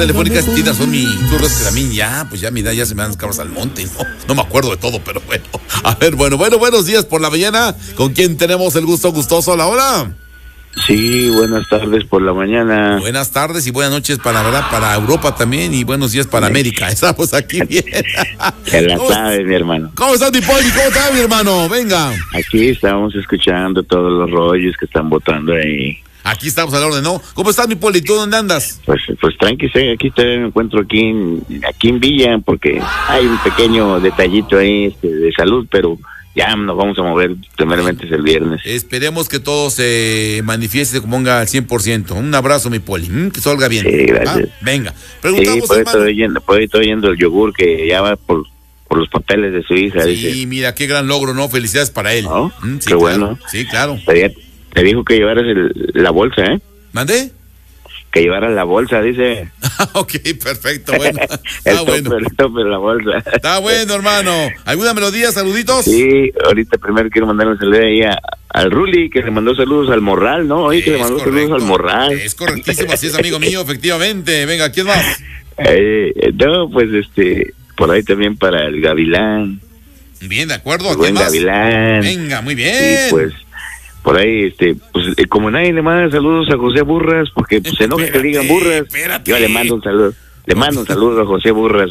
telefónicas distintas son mi turnos que a mí ya, pues ya mi edad ya se me dan las cabras al monte, no me acuerdo de todo, pero bueno. A ver, bueno, buenos días por la mañana. ¿Con quién tenemos el gusto gustoso a la hora? Sí, buenas tardes por la mañana. Buenas tardes y buenas noches para Europa también y buenos días para América. Estamos aquí bien. Se la sabe, mi hermano. ¿Cómo estás, mi Poli? ¿Cómo estás, mi hermano? Venga. Aquí estamos escuchando todos los rollos que están votando ahí. Aquí estamos al orden, ¿no? ¿Cómo estás, mi Poli? ¿Tú dónde andas? Pues tranqui, aquí me encuentro aquí en Villa, porque hay un pequeño detallito ahí de salud, pero ya nos vamos a mover, primeramente es el viernes. Esperemos que todo se manifieste, se ponga al 100%. Un abrazo, mi Poli, que salga bien. Sí, gracias. Venga, preguntamos, sí, estoy oyendo el yogur que ya va por los papeles de su hija. Sí, dice. Mira, qué gran logro, ¿no? Felicidades para él. ¿No? Sí, qué claro. bueno. Sí, claro. Te dijo que llevaras la bolsa, ¿eh? ¿Mandé? Que llevaras la bolsa, dice. Ok, perfecto, bueno. Está bueno. El topper, la bolsa. Está bueno, hermano. ¿Alguna melodía, saluditos? Sí, ahorita primero quiero mandarle un saludo ahí al Ruli, que le mandó saludos al Morral, ¿no? Oye, que le mandó saludos al Morral. Es correctísimo, así es, amigo mío, efectivamente. Venga, ¿quién más? No, pues por ahí también para el Gavilán. Bien, de acuerdo. El buen Gavilán. Venga, muy bien. Y pues por ahí, pues como nadie le manda saludos a José Burras, porque pues, se enoja que le digan Burras, yo le mando un saludo. Le mando un saludo a José Burras.